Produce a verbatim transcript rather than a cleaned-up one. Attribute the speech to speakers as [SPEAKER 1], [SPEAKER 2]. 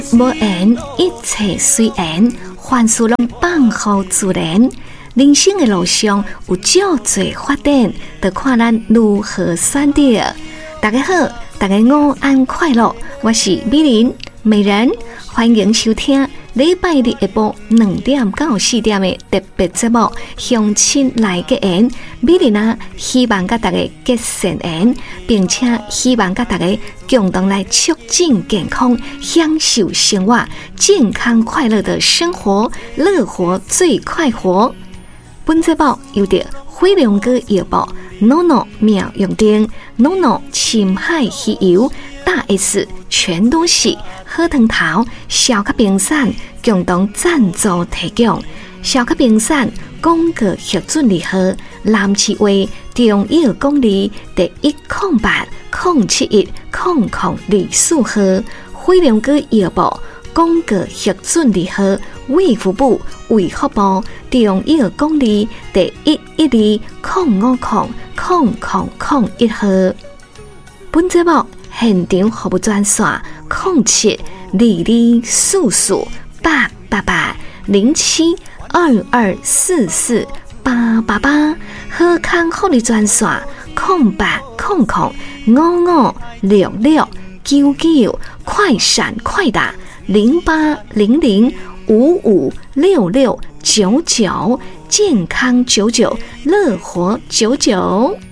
[SPEAKER 1] 无缘一切随缘，凡事拢放乎自然。人生的路上有较侪发展，就看咱如何选择。大家好，大家午安快乐，我是美玲美人，欢迎收听礼拜日下晡两点到四点的特别节目《乡亲来结缘》。美玲啊，希望甲大家结善缘，并且希望甲大家共同来促进健康，享受生活，健康快乐的生活，乐活最快活。本节目由着辉亮哥药报 NONO 妙用灯 NONO 深海鱼油大 S 全都是好汤头小甲冰散共同赞助提供。小甲冰散广告核准理号南市卫中药公里第一空八空七一空空二四号。辉亮哥药报广告核准理号卫福部卫福部中药公里第一一二空五空空空空一号。本节目现场服务专线空七二二四四八八八零七二二四四八八八。好康福利专线空八空空五五六六九九。快闪快打零八零零五五六六九九。健康九九，乐活九九。